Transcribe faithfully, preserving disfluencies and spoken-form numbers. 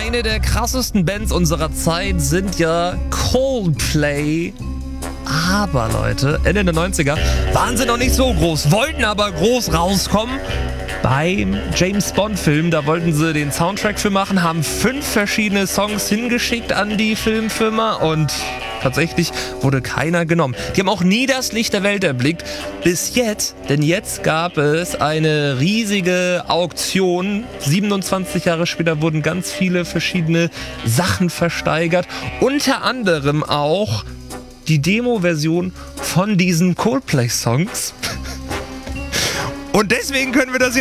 Eine der krassesten Bands unserer Zeit sind ja Coldplay. Aber Leute, Ende der neunziger waren sie noch nicht so groß, wollten aber groß rauskommen. Beim James Bond Film, da wollten sie den Soundtrack für machen, haben fünf verschiedene Songs hingeschickt an die Filmfirma und tatsächlich wurde keiner genommen. Die haben auch nie das Licht der Welt erblickt. Bis jetzt, denn jetzt gab es eine riesige Auktion. siebenundzwanzig Jahre später wurden ganz viele verschiedene Sachen versteigert. Unter anderem auch die Demo-Version von diesen Coldplay-Songs. Und deswegen können wir das jetzt